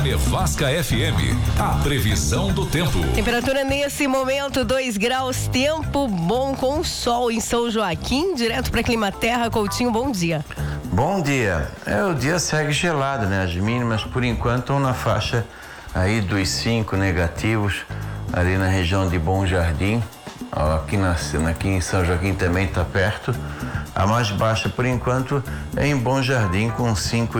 Na Nevasca FM, a previsão do tempo. Temperatura nesse momento 2 graus, tempo bom com sol em São Joaquim, direto para Climaterra. Coutinho, bom dia. Bom dia. O dia segue gelado, né? As mínimas por enquanto estão na faixa aí dos 5 negativos, ali na região de Bom Jardim. Aqui em São Joaquim também está perto. A mais baixa por enquanto é em Bom Jardim com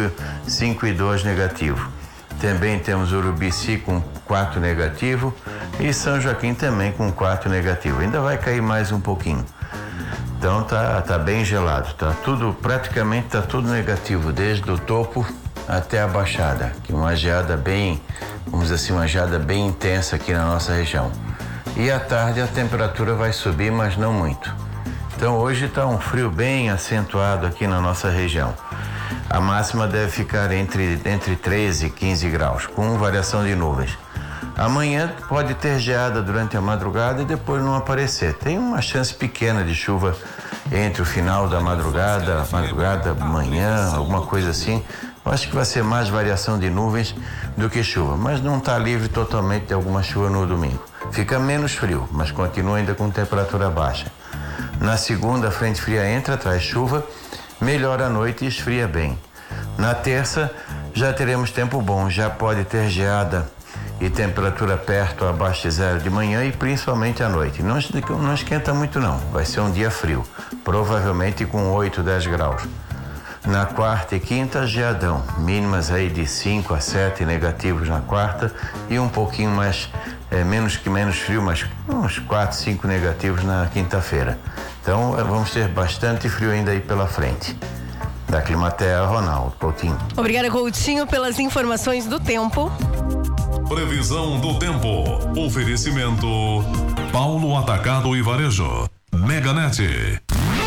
5,2 negativo. Também temos Urubici com 4 negativo e São Joaquim também com 4 negativo. Ainda vai cair mais um pouquinho. Então tá bem gelado, praticamente tá tudo negativo, desde o topo até a baixada, que uma geada bem, vamos dizer assim, uma geada bem intensa aqui na nossa região. E à tarde a temperatura vai subir, mas não muito. Então hoje está um frio bem acentuado aqui na nossa região. A máxima deve ficar entre 13 e 15 graus, com variação de nuvens. Amanhã pode ter geada durante a madrugada e depois não aparecer. Tem uma chance pequena de chuva entre o final da madrugada, manhã, alguma coisa assim. Eu acho que vai ser mais variação de nuvens do que chuva, mas não está livre totalmente de alguma chuva no domingo. Fica menos frio, mas continua ainda com temperatura baixa. Na segunda, a frente fria entra, traz chuva, melhora a noite e esfria bem. Na terça, já teremos tempo bom, já pode ter geada e temperatura perto abaixo de zero de manhã e principalmente à noite. Não esquenta muito não, vai ser um dia frio, provavelmente com 8, 10 graus. Na quarta e quinta, geadão, mínimas aí de 5 a 7 negativos na quarta e um pouquinho mais, menos frio, mas uns 4, 5 negativos na quinta-feira. Então vamos ter bastante frio ainda aí pela frente. Da Climaterra, Ronaldo Coutinho. Obrigada, Coutinho, pelas informações do tempo. Previsão do tempo. Oferecimento Paulo Atacado e Varejo. Meganet.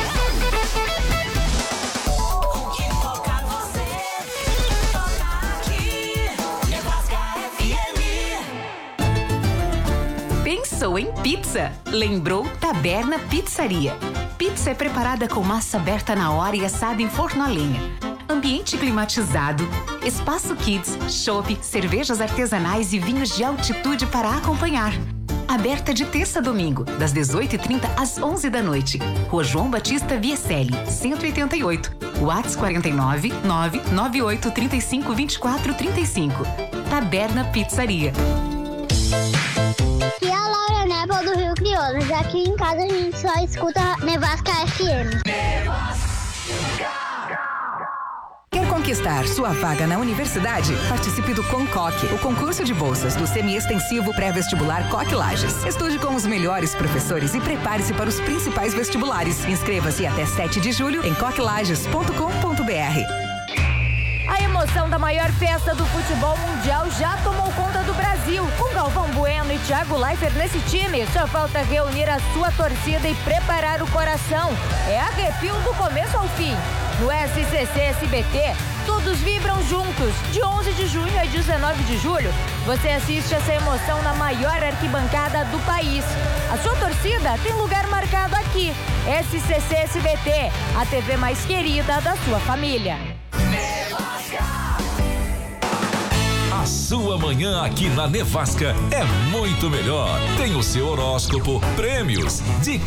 Pensou em pizza? Lembrou Taberna Pizzaria. Pizza é preparada com massa aberta na hora e assada em forno a lenha. Ambiente climatizado, espaço kids, chopp, cervejas artesanais e vinhos de altitude para acompanhar. Aberta de terça a domingo, das 18h30 às 11 da noite. Rua João Batista Vieselli, 188. WhatsApp 49 998 35 24 35. Taberna Pizzaria. Aqui é a Laura Nebel do Rio Crioulo. Já aqui em casa a gente só escuta Nevasca FM. Quer conquistar sua vaga na universidade? Participe do CONCOC, o concurso de bolsas do semi-extensivo pré-vestibular COC Lages. Estude com os melhores professores e prepare-se para os principais vestibulares. Inscreva-se até 7 de julho em coclages.com.br. A emoção da maior festa do futebol mundial já tomou conta do Brasil. Com Galvão Bueno e Thiago Leifert nesse time, só falta reunir a sua torcida e preparar o coração. É arrepio do começo ao fim. No SCC SBT, todos vibram juntos. De 11 de junho a 19 de julho, você assiste essa emoção na maior arquibancada do país. A sua torcida tem lugar marcado aqui. SCC SBT, a TV mais querida da sua família. A sua manhã aqui na Nevasca é muito melhor. Tem o seu horóscopo, prêmios, dicas.